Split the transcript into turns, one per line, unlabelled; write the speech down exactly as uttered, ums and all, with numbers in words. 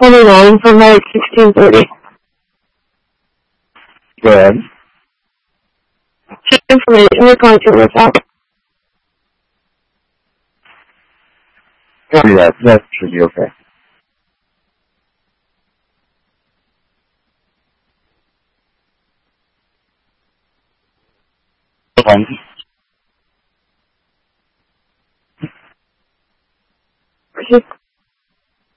twenty-nine for March sixteen thirty.
Good.
Check information we're going to look up.
Copy that. That should be okay. Fine.